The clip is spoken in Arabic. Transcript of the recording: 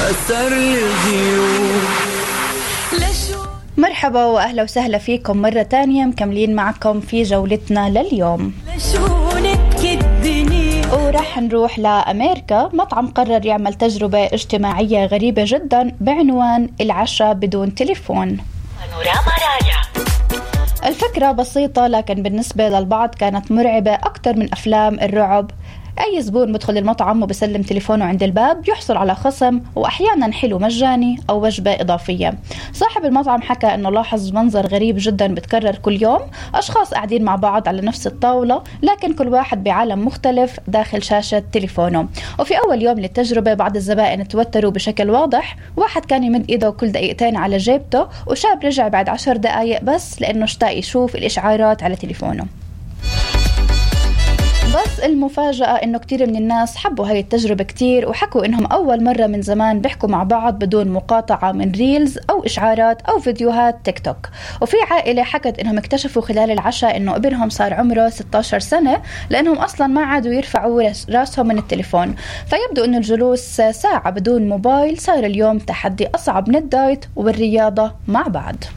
أثر الغيوم. مرحبا وأهلا وسهلا فيكم مرة تانية، مكملين معكم في جولتنا لليوم. ورح نروح لأمريكا. مطعم قرر يعمل تجربة اجتماعية غريبة جدا بعنوان العشاء بدون تليفون. الفكرة بسيطة، لكن بالنسبة للبعض كانت مرعبة أكثر من أفلام الرعب. أي زبون بدخل المطعم وبسلم تليفونه عند الباب يحصل على خصم، وأحيانا حلو مجاني أو وجبة إضافية. صاحب المطعم حكى أنه لاحظ منظر غريب جدا بتكرر كل يوم، أشخاص قاعدين مع بعض على نفس الطاولة لكن كل واحد بعالم مختلف داخل شاشة تليفونه. وفي أول يوم للتجربة بعض الزبائن توتروا بشكل واضح، واحد كان يمد إيده كل دقيقتين على جيبته، وشاب رجع بعد 10 دقايق بس لأنه اشتاق يشوف الإشعارات على تليفونه. بس المفاجأة إنه كتير من الناس حبوا هاي التجربة كتير، وحكوا إنهم أول مرة من زمان بيحكوا مع بعض بدون مقاطعة من ريلز أو إشعارات أو فيديوهات تيك توك. وفي عائلة حكت إنهم اكتشفوا خلال العشاء إنه ابنهم صار عمره 16 سنة لأنهم أصلا ما عادوا يرفعوا راسهم من التليفون. فيبدو إنه الجلوس ساعة بدون موبايل صار اليوم تحدي أصعب من الدايت والرياضة مع بعض.